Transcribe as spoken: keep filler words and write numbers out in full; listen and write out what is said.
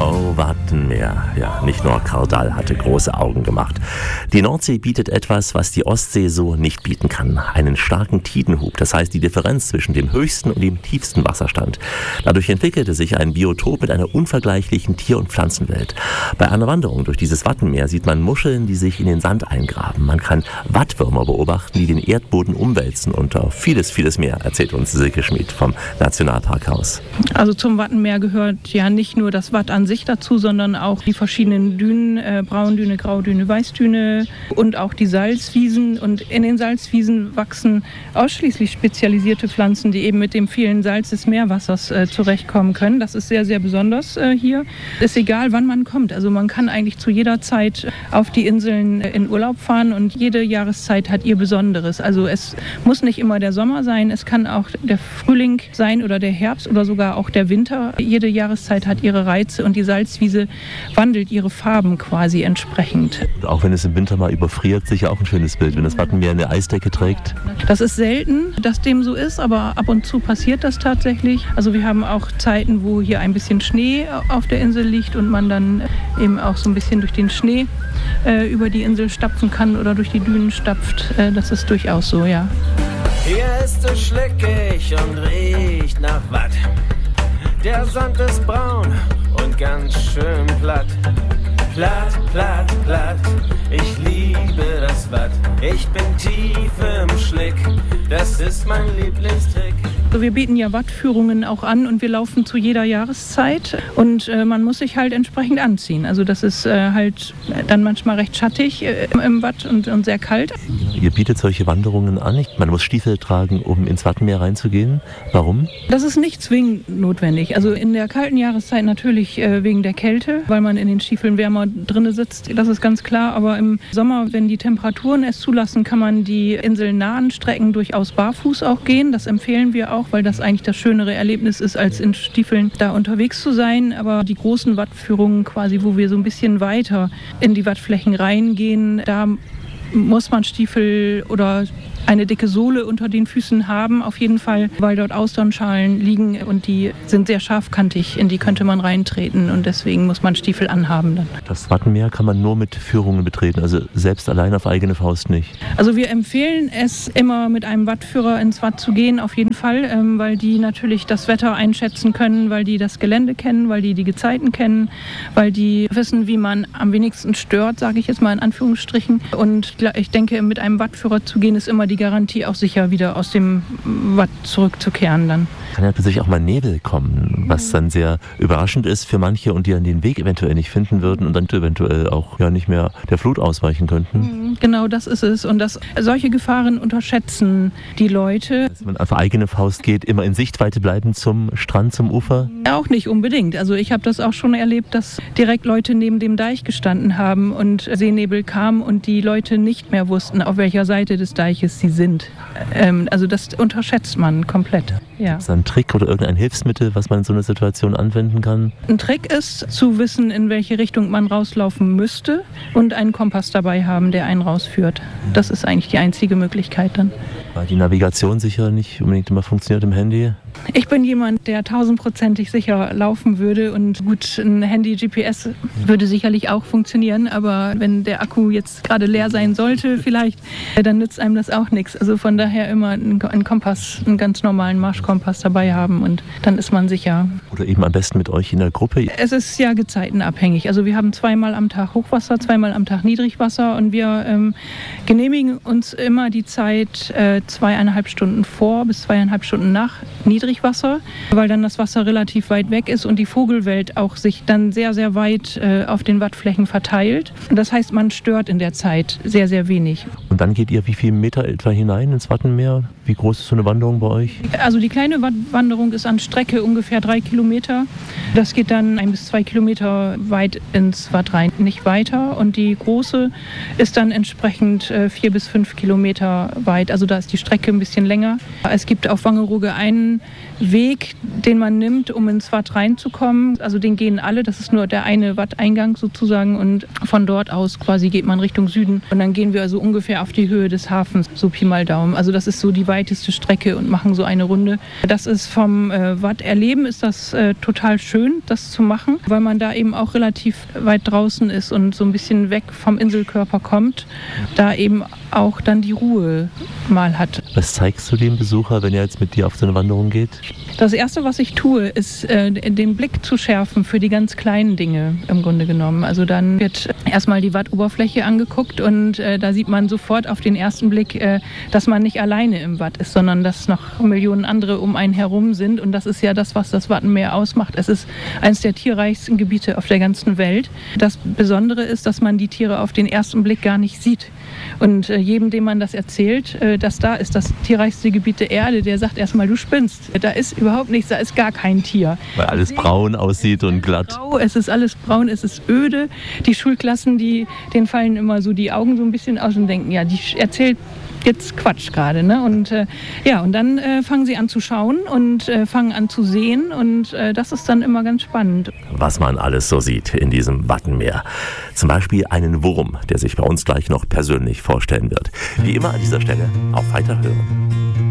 Oh, Wattenmeer. Ja, nicht nur Karl Dall hatte große Augen gemacht. Die Nordsee bietet etwas, was die Ostsee so nicht bieten kann. Einen starken Tidenhub, das heißt die Differenz zwischen dem höchsten und dem tiefsten Wasserstand. Dadurch entwickelte sich ein Biotop mit einer unvergleichlichen Tier- und Pflanzenwelt. Bei einer Wanderung durch dieses Wattenmeer sieht man Muscheln, die sich in den Sand eingraben. Man kann Wattwürmer beobachten, die den Erdboden umwälzen und vieles, vieles mehr, erzählt uns Silke Schmid vom Nationalparkhaus. Also zum Wattenmeer gehört ja nicht nur das Watt an sich dazu, sondern auch die verschiedenen Dünen, äh, Braundüne, Graudüne, Weißdüne und auch die Salzwiesen. Und in den Salzwiesen wachsen ausschließlich spezialisierte Pflanzen, die eben mit dem vielen Salz des Meerwassers äh, zurechtkommen können. Das ist sehr, sehr besonders äh, hier. Ist egal, wann man kommt. Also man kann eigentlich zu jeder Zeit auf die Inseln in Urlaub fahren und jede Jahreszeit hat ihr Besonderes. Also es muss nicht immer der Sommer sein, es kann auch der Frühling sein oder der Herbst oder sogar auch der Winter. Jede Jahreszeit hat ihre Reize und die Salzwiese wandelt ihre Farben quasi entsprechend. Auch wenn es im Winter mal überfriert, sicher auch ein schönes Bild, wenn das Wattenmeer eine Eisdecke trägt. Das ist selten, dass dem so ist, aber ab und zu passiert das tatsächlich. Also wir haben auch Zeiten, wo hier ein bisschen Schnee auf der Insel liegt und man dann eben auch so ein bisschen durch den Schnee äh, über die Insel stapfen kann oder durch die Dünen stapft. Äh, das ist durchaus so, ja. Hier ist es schleckig und riecht nach Watt. Der Sand ist braun und ganz schön platt. Platt, platt, platt, ich liebe das Watt. Ich bin tief im Schlick, das ist mein Lieblingstrick. Also wir bieten ja Wattführungen auch an und wir laufen zu jeder Jahreszeit und äh, man muss sich halt entsprechend anziehen. Also das ist äh, halt dann manchmal recht schattig äh, im Watt und, und sehr kalt. Ihr bietet solche Wanderungen an. Man muss Stiefel tragen, um ins Wattenmeer reinzugehen. Warum? Das ist nicht zwingend notwendig. Also in der kalten Jahreszeit natürlich äh, wegen der Kälte, weil man in den Stiefeln wärmer drinne sitzt. Das ist ganz klar. Aber im Sommer, wenn die Temperaturen es zulassen, kann man die inselnahen Strecken durchaus barfuß auch gehen. Das empfehlen wir auch, weil das eigentlich das schönere Erlebnis ist, als in Stiefeln da unterwegs zu sein. Aber die großen Wattführungen quasi, wo wir so ein bisschen weiter in die Wattflächen reingehen, da muss man Stiefel oder eine dicke Sohle unter den Füßen haben, auf jeden Fall, weil dort Austernschalen liegen und die sind sehr scharfkantig, in die könnte man reintreten und deswegen muss man Stiefel anhaben dann. Das Wattenmeer kann man nur mit Führungen betreten, also selbst allein auf eigene Faust nicht? Also wir empfehlen es immer mit einem Wattführer ins Watt zu gehen, auf jeden Fall, ähm, weil die natürlich das Wetter einschätzen können, weil die das Gelände kennen, weil die die Gezeiten kennen, weil die wissen, wie man am wenigsten stört, sage ich jetzt mal in Anführungsstrichen. Und ich denke, mit einem Wattführer zu gehen ist immer die Garantie, auch sicher wieder aus dem Watt zurückzukehren dann. Kann ja plötzlich auch mal Nebel kommen, was dann sehr überraschend ist für manche und die dann den Weg eventuell nicht finden würden und dann eventuell auch ja nicht mehr der Flut ausweichen könnten. Genau, das ist es. Und das, solche Gefahren unterschätzen die Leute. Dass man auf eigene Faust geht, immer in Sichtweite bleiben zum Strand, zum Ufer? Auch nicht unbedingt. Also ich habe das auch schon erlebt, dass direkt Leute neben dem Deich gestanden haben und Seenebel kam und die Leute nicht mehr wussten, auf welcher Seite des Deiches sie sind. Ähm, also das unterschätzt man komplett. Ja. Ist da ein Trick oder irgendein Hilfsmittel, was man in so einer Situation anwenden kann? Ein Trick ist, zu wissen, in welche Richtung man rauslaufen müsste und einen Kompass dabei haben, der einen rausführt. Das ist eigentlich die einzige Möglichkeit dann. Weil die Navigation sicher nicht unbedingt immer funktioniert im Handy? Ich bin jemand, der tausendprozentig sicher laufen würde und gut, ein Handy-G P S würde sicherlich auch funktionieren, aber wenn der Akku jetzt gerade leer sein sollte vielleicht, dann nützt einem das auch nichts. Also von daher immer einen Kompass, einen ganz normalen Marschkompass dabei haben und dann ist man sicher. Oder eben am besten mit euch in der Gruppe? Es ist ja gezeitenabhängig. Also wir haben zweimal am Tag Hochwasser, zweimal am Tag Niedrigwasser und wir ähm, genehmigen uns immer die Zeit äh, zweieinhalb Stunden vor bis zweieinhalb Stunden nach Niedrigwasser, weil dann das Wasser relativ weit weg ist und die Vogelwelt auch sich dann sehr, sehr weit äh, auf den Wattflächen verteilt. Das heißt, man stört in der Zeit sehr, sehr wenig. Und dann geht ihr wie viele Meter etwa hinein ins Wattenmeer? Wie groß ist so eine Wanderung bei euch? Also die kleine Wanderung ist an Strecke ungefähr drei Kilometer. Das geht dann ein bis zwei Kilometer weit ins Watt rein, nicht weiter. Und die große ist dann entsprechend äh, vier bis fünf Kilometer weit. Also da ist die Strecke ein bisschen länger. Es gibt auf Wangerooge einen Weg, den man nimmt, um ins Watt reinzukommen. Also den gehen alle, das ist nur der eine Watteingang sozusagen und von dort aus quasi geht man Richtung Süden und dann gehen wir also ungefähr auf die Höhe des Hafens, so Pi mal Daumen. Also das ist so die weiteste Strecke und machen so eine Runde. Das ist vom äh, Watt erleben, ist das äh, total schön, das zu machen, weil man da eben auch relativ weit draußen ist und so ein bisschen weg vom Inselkörper kommt, da eben auch dann die Ruhe mal hat. Was zeigst du dem Besucher, wenn er jetzt mit dir auf so eine Wanderung geht? Das Erste, was ich tue, ist, äh, den Blick zu schärfen für die ganz kleinen Dinge im Grunde genommen. Also dann wird erstmal die Wattoberfläche angeguckt und äh, da sieht man sofort auf den ersten Blick, äh, dass man nicht alleine im Watt ist, sondern dass noch Millionen andere um einen herum sind. Und das ist ja das, was das Wattenmeer ausmacht. Es ist eines der tierreichsten Gebiete auf der ganzen Welt. Das Besondere ist, dass man die Tiere auf den ersten Blick gar nicht sieht. Und äh, jedem, dem man das erzählt, äh, dass da ist das tierreichste Gebiet der Erde, der sagt erstmal, du spinnst. Da ist überhaupt nichts, da ist gar kein Tier. Weil alles braun aussieht und glatt. Grau, es ist alles braun, es ist öde. Die Schulklassen, die, denen fallen immer so die Augen so ein bisschen aus und denken, ja, die erzählt jetzt Quatsch gerade, ne? Und äh, ja, und dann äh, fangen sie an zu schauen und äh, fangen an zu sehen und äh, das ist dann immer ganz spannend. Was man alles so sieht in diesem Wattenmeer. Zum Beispiel einen Wurm, der sich bei uns gleich noch persönlich vorstellen wird. Wie immer an dieser Stelle auf Weiterhören.